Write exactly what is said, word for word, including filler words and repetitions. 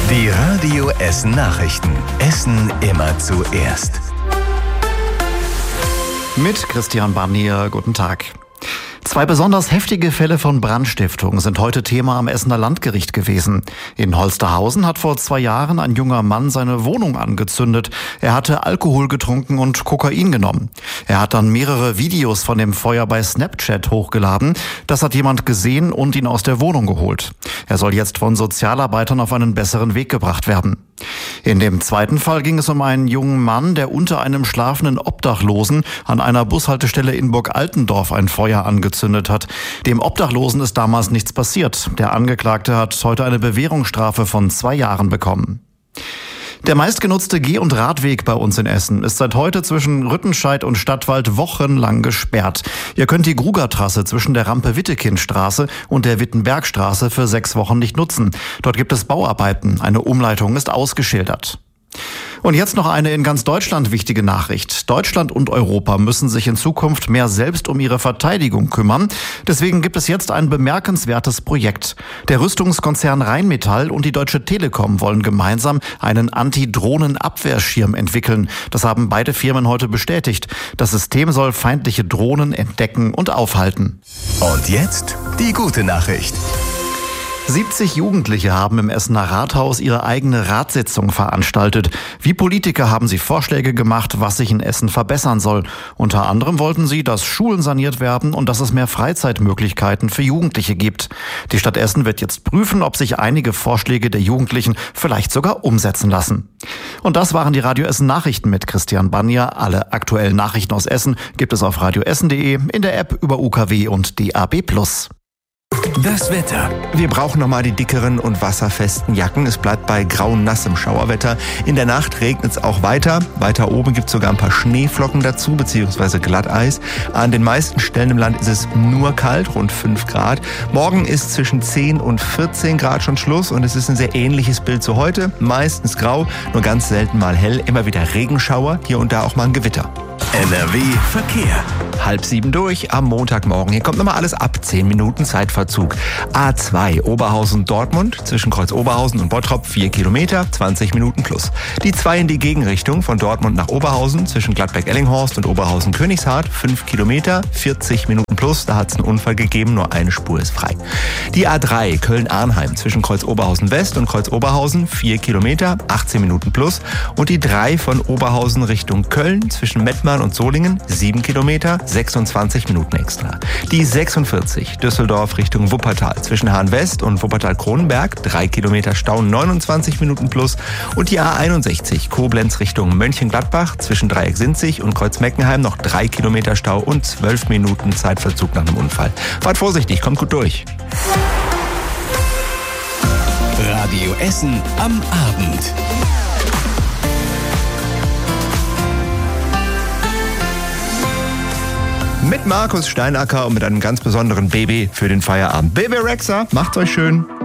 Die Radio Essen Nachrichten. Essen immer zuerst. Mit Christian Barnier, guten Tag. Zwei besonders heftige Fälle von Brandstiftung sind heute Thema am Essener Landgericht gewesen. In Holsterhausen hat vor zwei Jahren ein junger Mann seine Wohnung angezündet. Er hatte Alkohol getrunken und Kokain genommen. Er hat dann mehrere Videos von dem Feuer bei Snapchat hochgeladen. Das hat jemand gesehen und ihn aus der Wohnung geholt. Er soll jetzt von Sozialarbeitern auf einen besseren Weg gebracht werden. In dem zweiten Fall ging es um einen jungen Mann, der unter einem schlafenden Obdachlosen an einer Bushaltestelle in Burg-Altendorf ein Feuer angezündet hat. Dem Obdachlosen ist damals nichts passiert. Der Angeklagte hat heute eine Bewährungsstrafe von zwei Jahren bekommen. Der meistgenutzte Geh- und Radweg bei uns in Essen ist seit heute zwischen Rüttenscheid und Stadtwald wochenlang gesperrt. Ihr könnt die Grugertrasse zwischen der Rampe-Wittekind-Straße und der Wittenbergstraße für sechs Wochen nicht nutzen. Dort gibt es Bauarbeiten. Eine Umleitung ist ausgeschildert. Und jetzt noch eine in ganz Deutschland wichtige Nachricht. Deutschland und Europa müssen sich in Zukunft mehr selbst um ihre Verteidigung kümmern. Deswegen gibt es jetzt ein bemerkenswertes Projekt. Der Rüstungskonzern Rheinmetall und die Deutsche Telekom wollen gemeinsam einen Anti-Drohnen-Abwehrschirm entwickeln. Das haben beide Firmen heute bestätigt. Das System soll feindliche Drohnen entdecken und aufhalten. Und jetzt die gute Nachricht. siebzig Jugendliche haben im Essener Rathaus ihre eigene Ratssitzung veranstaltet. Wie Politiker haben sie Vorschläge gemacht, was sich in Essen verbessern soll. Unter anderem wollten sie, dass Schulen saniert werden und dass es mehr Freizeitmöglichkeiten für Jugendliche gibt. Die Stadt Essen wird jetzt prüfen, ob sich einige Vorschläge der Jugendlichen vielleicht sogar umsetzen lassen. Und das waren die Radio Essen Nachrichten mit Christian Barnier. Alle aktuellen Nachrichten aus Essen gibt es auf radioessen punkt de, in der App über U K W und D A B plus. Das Wetter. Wir brauchen nochmal die dickeren und wasserfesten Jacken. Es bleibt bei grau-nassem Schauerwetter. In der Nacht regnet es auch weiter. Weiter oben gibt es sogar ein paar Schneeflocken dazu, beziehungsweise Glatteis. An den meisten Stellen im Land ist es nur kalt, rund fünf Grad. Morgen ist zwischen zehn und vierzehn Grad schon Schluss und es ist ein sehr ähnliches Bild zu heute. Meistens grau, nur ganz selten mal hell. Immer wieder Regenschauer, hier und da auch mal ein Gewitter. N R W Verkehr. Halb sieben durch am Montagmorgen. Hier kommt nochmal alles ab. Zehn Minuten Zeitverzug. A zwei Oberhausen-Dortmund zwischen Kreuz Oberhausen und Bottrop vier Kilometer, zwanzig Minuten plus. Die zwei in die Gegenrichtung von Dortmund nach Oberhausen zwischen Gladbeck-Ellinghorst und Oberhausen-Königshardt fünf Kilometer, vierzig Minuten plus. Da hat es einen Unfall gegeben, nur eine Spur ist frei. Die A drei Köln-Arnheim zwischen Kreuz Oberhausen West und Kreuz Oberhausen vier Kilometer, achtzehn Minuten plus. Und die drei von Oberhausen Richtung Köln zwischen Mettmann und Solingen sieben Kilometer, sechsundzwanzig Minuten extra. Die sechsundvierzig Düsseldorf Richtung Wuppertal zwischen Hahn West und Wuppertal-Kronenberg drei Kilometer Stau, neunundzwanzig Minuten plus. Und die A einundsechzig Koblenz Richtung Mönchengladbach zwischen Dreieck-Sinzig und Kreuz-Meckenheim noch drei Kilometer Stau und zwölf Minuten Zeitverzug nach einem Unfall. Fahrt vorsichtig, kommt gut durch. Radio Essen am Abend. Mit Markus Steinacker und mit einem ganz besonderen Baby für den Feierabend. Baby Rexha, macht's euch schön.